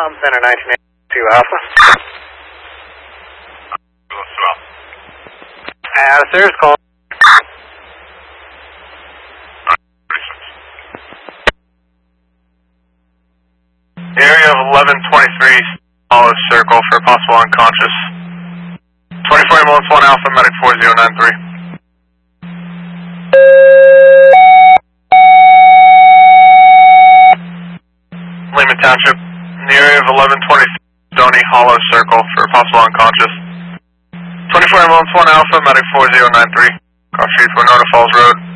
Center 1982 Alpha. There's call. Area of 1123, Hollow Circle for possible unconscious. 24 ambulance 1 Alpha, medic 4093. Lehman Township, in the area of 1120 Stony Hollow Circle for possible unconscious. 24 ambulance 1 Alpha, medic 4093, cross street for Norda Falls Road.